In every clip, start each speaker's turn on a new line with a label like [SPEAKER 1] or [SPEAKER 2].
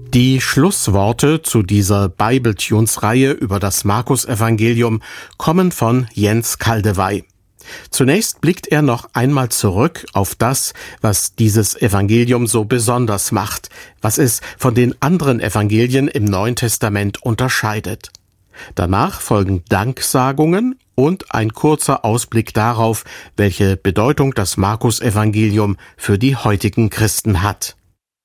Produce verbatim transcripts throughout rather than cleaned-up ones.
[SPEAKER 1] Die Schlussworte zu dieser Bibletunes-Reihe über das Markus-Evangelium kommen von Jens Kaldewey. Zunächst blickt er noch einmal zurück auf das, was dieses Evangelium so besonders macht, was es von den anderen Evangelien im Neuen Testament unterscheidet. Danach folgen Danksagungen und ein kurzer Ausblick darauf, welche Bedeutung das Markus-Evangelium für die heutigen Christen hat.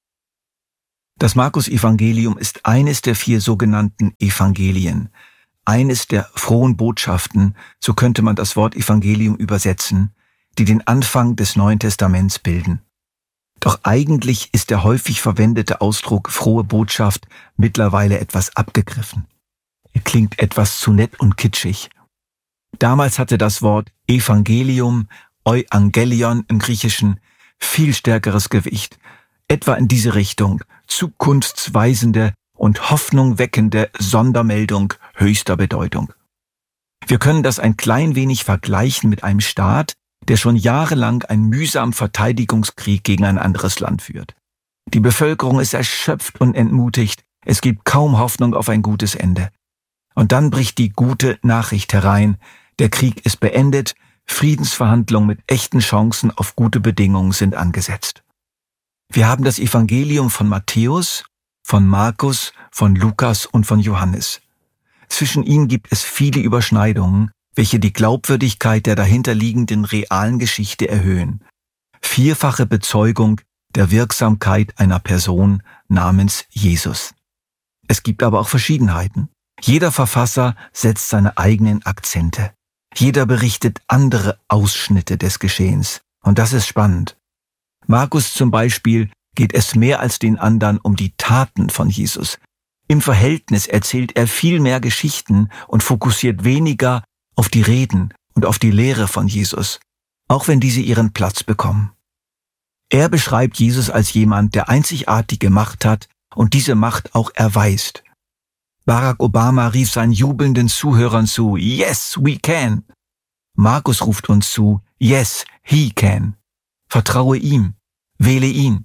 [SPEAKER 2] Das Markus-Evangelium ist eines der vier sogenannten Evangelien, eines der frohen Botschaften, so könnte man das Wort Evangelium übersetzen, die den Anfang des Neuen Testaments bilden. Doch eigentlich ist der häufig verwendete Ausdruck frohe Botschaft mittlerweile etwas abgegriffen. Er klingt etwas zu nett und kitschig. Damals hatte das Wort Evangelium, Euangelion im Griechischen, viel stärkeres Gewicht, etwa in diese Richtung, zukunftsweisende und hoffnungweckende Sondermeldung höchster Bedeutung. Wir können das ein klein wenig vergleichen mit einem Staat, der schon jahrelang einen mühsamen Verteidigungskrieg gegen ein anderes Land führt. Die Bevölkerung ist erschöpft und entmutigt, es gibt kaum Hoffnung auf ein gutes Ende. Und dann bricht die gute Nachricht herein, der Krieg ist beendet, Friedensverhandlungen mit echten Chancen auf gute Bedingungen sind angesetzt. Wir haben das Evangelium von Matthäus, von Markus, von Lukas und von Johannes. Zwischen ihnen gibt es viele Überschneidungen, welche die Glaubwürdigkeit der dahinterliegenden realen Geschichte erhöhen. Vierfache Bezeugung der Wirksamkeit einer Person namens Jesus. Es gibt aber auch Verschiedenheiten. Jeder Verfasser setzt seine eigenen Akzente. Jeder berichtet andere Ausschnitte des Geschehens. Und das ist spannend. Markus zum Beispiel geht es mehr als den anderen um die Taten von Jesus. Im Verhältnis erzählt er viel mehr Geschichten und fokussiert weniger auf die Reden und auf die Lehre von Jesus, auch wenn diese ihren Platz bekommen. Er beschreibt Jesus als jemand, der einzigartige Macht hat und diese Macht auch erweist. Barack Obama rief seinen jubelnden Zuhörern zu, "Yes, we can." Markus ruft uns zu, "Yes, he can." Vertraue ihm, wähle ihn.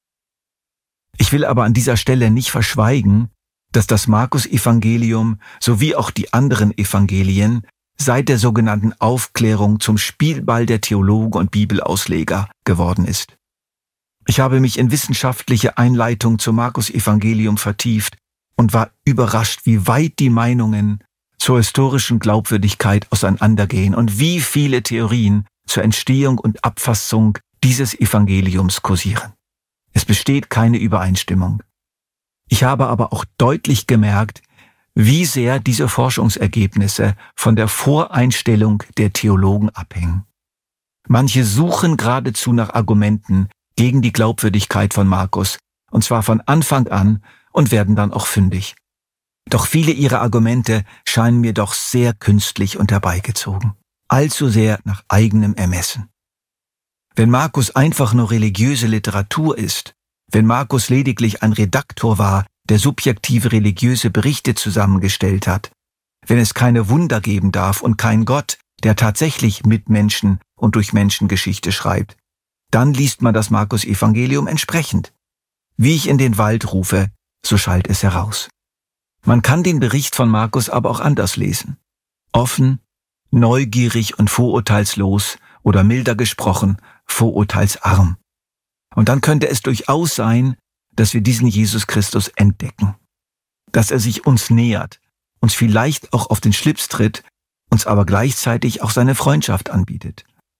[SPEAKER 2] Ich will aber an dieser Stelle nicht verschweigen, dass das Markus-Evangelium sowie auch die anderen Evangelien seit der sogenannten Aufklärung zum Spielball der Theologen und Bibelausleger geworden ist. Ich habe mich in wissenschaftliche Einleitung zum Markus-Evangelium vertieft und war überrascht, wie weit die Meinungen zur historischen Glaubwürdigkeit auseinandergehen und wie viele Theorien zur Entstehung und Abfassung dieses Evangeliums kursieren. Es besteht keine Übereinstimmung. Ich habe aber auch deutlich gemerkt, wie sehr diese Forschungsergebnisse von der Voreinstellung der Theologen abhängen. Manche suchen geradezu nach Argumenten gegen die Glaubwürdigkeit von Markus, und zwar von Anfang an, und werden dann auch fündig. Doch viele ihrer Argumente scheinen mir doch sehr künstlich und herbeigezogen, allzu sehr nach eigenem Ermessen. Wenn Markus einfach nur religiöse Literatur ist, wenn Markus lediglich ein Redaktor war, der subjektive religiöse Berichte zusammengestellt hat, wenn es keine Wunder geben darf und kein Gott, der tatsächlich mit Menschen und durch Menschengeschichte schreibt, dann liest man das Markus-Evangelium entsprechend. Wie ich in den Wald rufe, so schallt es heraus. Man kann den Bericht von Markus aber auch anders lesen. Offen, neugierig und vorurteilslos oder milder gesprochen, vorurteilsarm. Und dann könnte es durchaus sein, dass wir diesen Jesus Christus entdecken. Dass er sich uns nähert, uns vielleicht auch auf den Schlips tritt, uns aber gleichzeitig auch seine Freundschaft anbietet.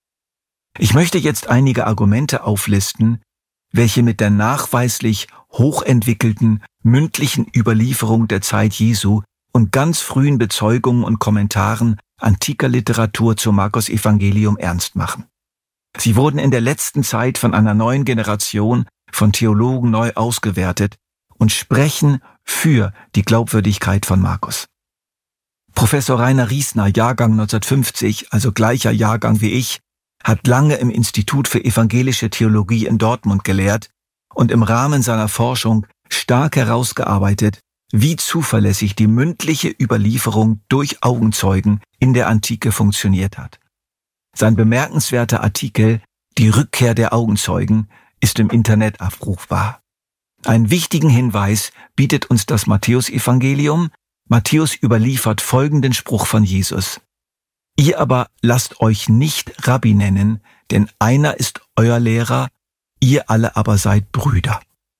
[SPEAKER 2] Ich möchte jetzt einige Argumente auflisten, welche mit der nachweislich hochentwickelten mündlichen Überlieferung der Zeit Jesu und ganz frühen Bezeugungen und Kommentaren antiker Literatur zum Markus-Evangelium ernst machen. Sie wurden in der letzten Zeit von einer neuen Generation von Theologen neu ausgewertet und sprechen für die Glaubwürdigkeit von Markus. Professor Rainer Riesner, Jahrgang neunzehnhundertfünfzig, also gleicher Jahrgang wie ich, hat lange im Institut für evangelische Theologie in Dortmund gelehrt und im Rahmen seiner Forschung stark herausgearbeitet, wie zuverlässig die mündliche Überlieferung durch Augenzeugen in der Antike funktioniert hat. Sein bemerkenswerter Artikel »Die Rückkehr der Augenzeugen« ist im Internet abrufbar. Einen wichtigen Hinweis bietet uns das Matthäusevangelium. Matthäus überliefert folgenden Spruch von Jesus. Ihr aber lasst euch nicht Rabbi nennen, denn einer ist euer Lehrer, ihr alle aber seid Brüder.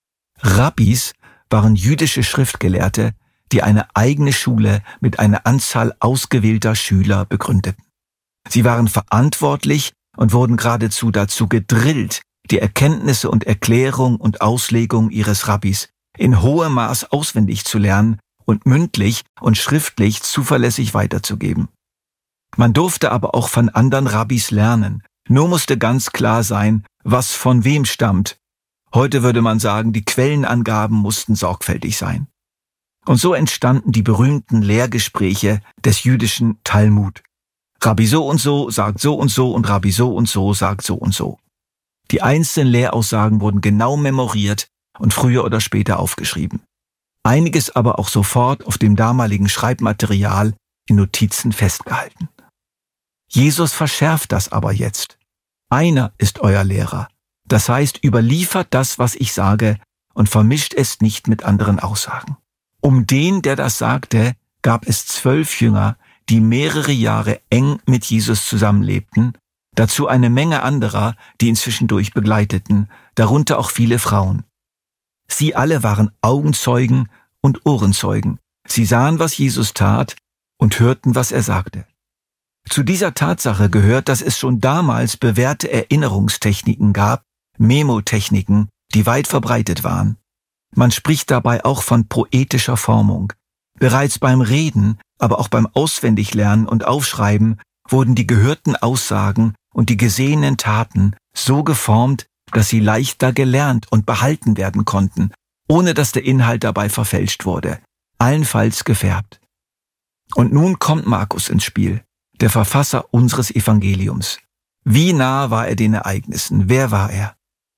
[SPEAKER 2] Rabbis waren jüdische Schriftgelehrte, die eine eigene Schule mit einer Anzahl ausgewählter Schüler begründeten. Sie waren verantwortlich und wurden geradezu dazu gedrillt, die Erkenntnisse und Erklärung und Auslegung ihres Rabbis in hohem Maß auswendig zu lernen und mündlich und schriftlich zuverlässig weiterzugeben. Man durfte aber auch von anderen Rabbis lernen, nur musste ganz klar sein, was von wem stammt. Heute würde man sagen, die Quellenangaben mussten sorgfältig sein. Und so entstanden die berühmten Lehrgespräche des jüdischen Talmud. Rabbi so und so sagt so und so und Rabbi so und so sagt so und so. Die einzelnen Lehraussagen wurden genau memoriert und früher oder später aufgeschrieben. Einiges aber auch sofort auf dem damaligen Schreibmaterial in Notizen festgehalten. Jesus verschärft das aber jetzt. Einer ist euer Lehrer. Das heißt, überliefert das, was ich sage, und vermischt es nicht mit anderen Aussagen. Um den, der das sagte, gab es zwölf Jünger, die mehrere Jahre eng mit Jesus zusammenlebten, dazu eine Menge anderer, die ihn zwischendurch begleiteten, darunter auch viele Frauen. Sie alle waren Augenzeugen und Ohrenzeugen. Sie sahen, was Jesus tat und hörten, was er sagte. Zu dieser Tatsache gehört, dass es schon damals bewährte Erinnerungstechniken gab, Memotechniken, die weit verbreitet waren. Man spricht dabei auch von poetischer Formung. Bereits beim Reden, aber auch beim Auswendiglernen und Aufschreiben wurden die gehörten Aussagen und die gesehenen Taten so geformt, dass sie leichter gelernt und behalten werden konnten, ohne dass der Inhalt dabei verfälscht wurde, allenfalls gefärbt. Und nun kommt Markus ins Spiel, der Verfasser unseres Evangeliums. Wie nah war er den Ereignissen? Wer war er?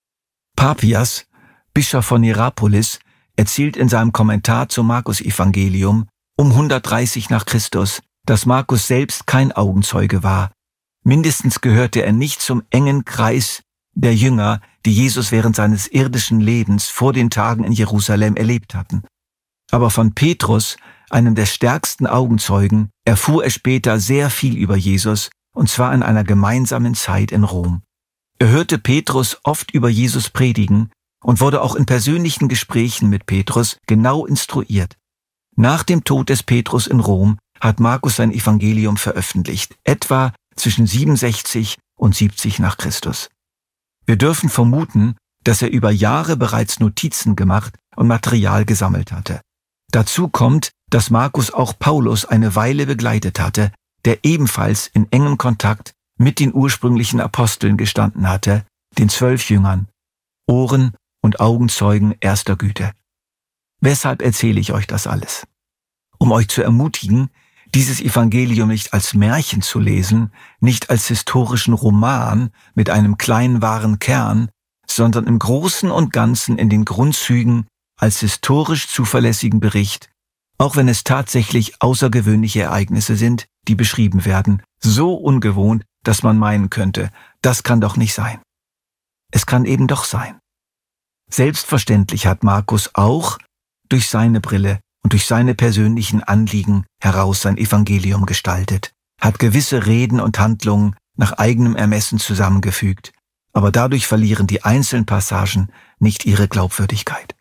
[SPEAKER 2] Papias, Bischof von Hierapolis, erzählt in seinem Kommentar zum Markus-Evangelium um hundertdreißig nach Christus, dass Markus selbst kein Augenzeuge war. Mindestens gehörte er nicht zum engen Kreis der Jünger, die Jesus während seines irdischen Lebens vor den Tagen in Jerusalem erlebt hatten. Aber von Petrus, einem der stärksten Augenzeugen, erfuhr er später sehr viel über Jesus, und zwar in einer gemeinsamen Zeit in Rom. Er hörte Petrus oft über Jesus predigen und wurde auch in persönlichen Gesprächen mit Petrus genau instruiert. Nach dem Tod des Petrus in Rom hat Markus sein Evangelium veröffentlicht, etwa zwischen siebenundsechzig und siebzig nach Christus. Wir dürfen vermuten, dass er über Jahre bereits Notizen gemacht und Material gesammelt hatte. Dazu kommt, dass Markus auch Paulus eine Weile begleitet hatte, der ebenfalls in engem Kontakt mit den ursprünglichen Aposteln gestanden hatte, den zwölf Jüngern, Ohren- und Augenzeugen erster Güte. Weshalb erzähle ich euch das alles? Um euch zu ermutigen, dieses Evangelium nicht als Märchen zu lesen, nicht als historischen Roman mit einem kleinen wahren Kern, sondern im Großen und Ganzen in den Grundzügen als historisch zuverlässigen Bericht, auch wenn es tatsächlich außergewöhnliche Ereignisse sind, die beschrieben werden, so ungewohnt, dass man meinen könnte, das kann doch nicht sein. Es kann eben doch sein. Selbstverständlich hat Markus auch durch seine Brille und durch seine persönlichen Anliegen heraus sein Evangelium gestaltet, hat gewisse Reden und Handlungen nach eigenem Ermessen zusammengefügt, aber dadurch verlieren die einzelnen Passagen nicht ihre Glaubwürdigkeit.